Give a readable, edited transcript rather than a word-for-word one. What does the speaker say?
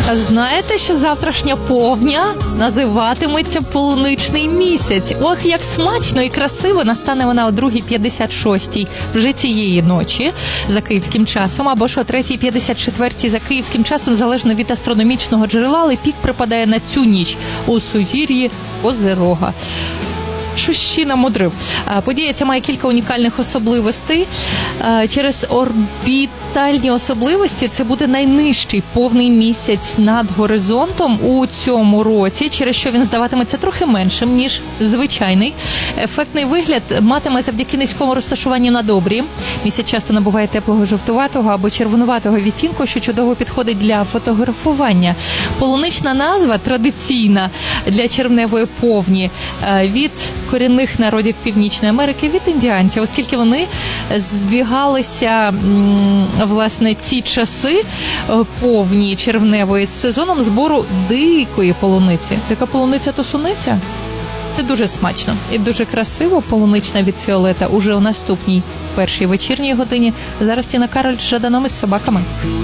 А знаєте, що завтрашня повня називатиметься полуничний місяць? Ох, як смачно і красиво! Настане вона о 2:56 вже цієї ночі за київським часом, або ж о 3:54 за київським часом, залежно від астрономічного джерела, але пік припадає на цю ніч у сузір'ї Козирога. Що ще намудрив? Подія ця має кілька унікальних особливостей. Через орбітальні особливості це буде найнижчий повний місяць над горизонтом у цьому році, через що він здаватиметься трохи меншим, ніж звичайний. Ефектний вигляд матиме завдяки низькому розташуванню над обрієм. Місяць часто набуває теплого жовтуватого або червонуватого відтінку, що чудово підходить для фотографування. Полунична назва традиційна для червневої повні від корінних народів Північної Америки, від індіанців, оскільки вони збігалися, власне, ці часи повні червневої з сезоном збору дикої полуниці. Дика полуниця то суниця? Це дуже смачно і дуже красиво. Полунична від Фіолета уже у наступній першій вечірній годині. Зараз Тіна Кароль з Жаданом із собаками.